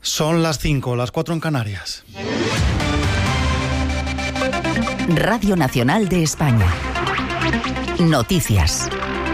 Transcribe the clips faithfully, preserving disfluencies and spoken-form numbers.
Son las cinco, las cuatro en Canarias. Radio Nacional de España. Noticias.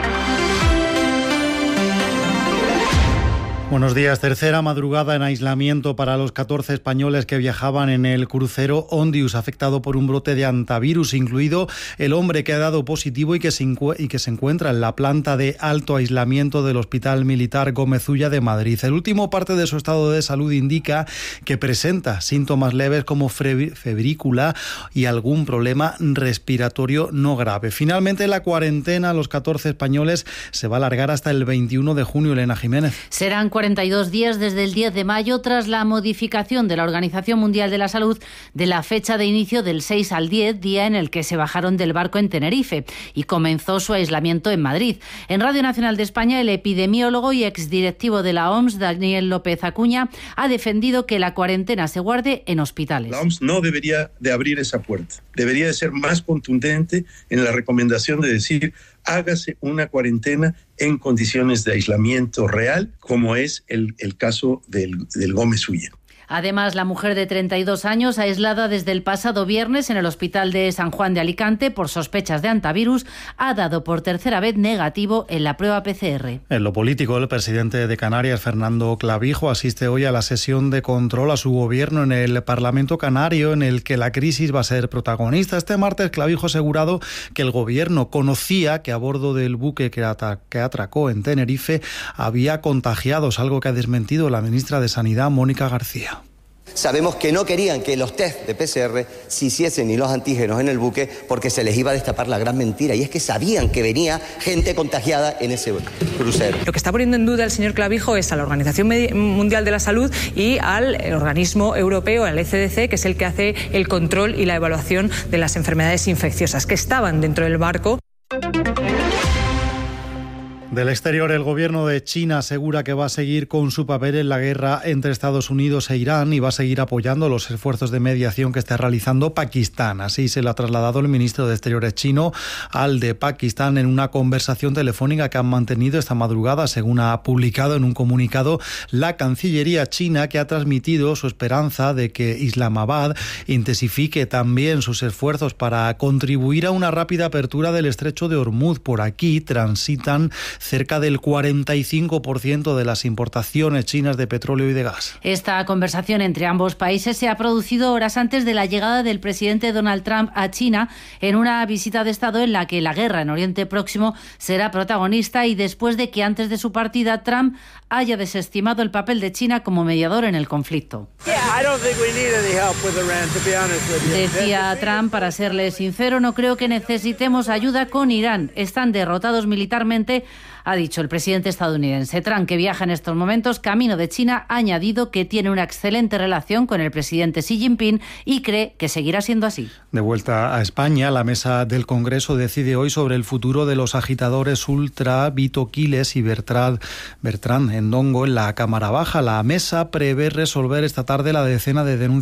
Buenos días. Tercera madrugada en aislamiento para los catorce españoles que viajaban en el crucero Ondius, afectado por un brote de hantavirus, incluido el hombre que ha dado positivo y que se, y que se encuentra en la planta de alto aislamiento del Hospital Militar Gómez Ulla de Madrid. El último parte de su estado de salud indica que presenta síntomas leves como febrícula y algún problema respiratorio no grave. Finalmente, la cuarentena a los catorce españoles se va a alargar hasta el veintiuno de junio. Elena Jiménez. Serán cuarenta y dos días desde el diez de mayo tras la modificación de la Organización Mundial de la Salud de la fecha de inicio del seis al diez, día en el que se bajaron del barco en Tenerife y comenzó su aislamiento en Madrid. En Radio Nacional de España, el epidemiólogo y exdirectivo de la O M S, Daniel López Acuña, ha defendido que la cuarentena se guarde en hospitales. La O M S no debería de abrir esa puerta, debería de ser más contundente en la recomendación de decir: hágase una cuarentena en condiciones de aislamiento real, como es el, el caso del, del Gómez Ulla. Además, la mujer de treinta y dos años, aislada desde el pasado viernes en el Hospital de San Juan de Alicante por sospechas de hantavirus, ha dado por tercera vez negativo en la prueba P C R. En lo político, el presidente de Canarias, Fernando Clavijo, asiste hoy a la sesión de control a su gobierno en el Parlamento Canario, en el que la crisis va a ser protagonista. Este martes, Clavijo ha asegurado que el gobierno conocía que a bordo del buque que, atra- que atracó en Tenerife había contagiados, algo que ha desmentido la ministra de Sanidad, Mónica García. Sabemos que no querían que los test de P C R se hiciesen ni los antígenos en el buque porque se les iba a destapar la gran mentira, y es que sabían que venía gente contagiada en ese crucero. Lo que está poniendo en duda el señor Clavijo es a la Organización Mundial de la Salud y al organismo europeo, al E C D C, que es el que hace el control y la evaluación de las enfermedades infecciosas, que estaban dentro del barco. Del exterior, el gobierno de China asegura que va a seguir con su papel en la guerra entre Estados Unidos e Irán y va a seguir apoyando los esfuerzos de mediación que está realizando Pakistán. Así se lo ha trasladado el ministro de Exteriores chino al de Pakistán en una conversación telefónica que han mantenido esta madrugada, según ha publicado en un comunicado la Cancillería china, que ha transmitido su esperanza de que Islamabad intensifique también sus esfuerzos para contribuir a una rápida apertura del estrecho de Hormuz. Por aquí transitan cerca del cuarenta y cinco por ciento de las importaciones chinas de petróleo y de gas. Esta conversación entre ambos países se ha producido horas antes de la llegada del presidente Donald Trump a China en una visita de Estado en la que la guerra en Oriente Próximo será protagonista, y después de que antes de su partida Trump haya desestimado el papel de China como mediador en el conflicto. Decía Trump: para serle sincero, no creo que necesitemos ayuda con Irán. Están derrotados militarmente, ha dicho el presidente estadounidense. Trump, que viaja en estos momentos camino de China, ha añadido que tiene una excelente relación con el presidente Xi Jinping y cree que seguirá siendo así. De vuelta a España, la mesa del Congreso decide hoy sobre el futuro de los agitadores ultra Vito Quiles y Bertrand, Bertrand Endongo en la Cámara Baja. La mesa prevé resolver esta tarde la decena de denuncias